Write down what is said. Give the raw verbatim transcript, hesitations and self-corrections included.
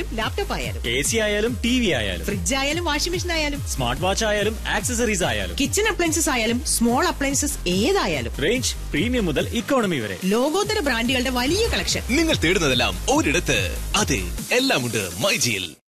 ആയാലും ലാപ്ടോപ്പ് ആയാലും A C ആയാലും ടി വി ആയാലും ഫ്രിഡ്ജ് ആയാലും വാഷിംഗ് മെഷീൻ ആയാലും സ്മാർട്ട് വാച്ച് ആയാലും ആക്സസറീസ് ആയാലും കിച്ചൺ അപ്ലയൻസസ് ആയാലും സ്മോൾ അപ്ലയൻസസ് ഏതായാലും റേഞ്ച് പ്രീമിയം മുതൽ ഇക്കോണമി വരെ ലോകോത്തര ബ്രാൻഡുകളുടെ വലിയ കളക്ഷൻ. നിങ്ങൾ തേടുന്നതെല്ലാം ഒരിടത്ത്. അതെ, എല്ലാമുണ്ട് മൈജിയിൽ.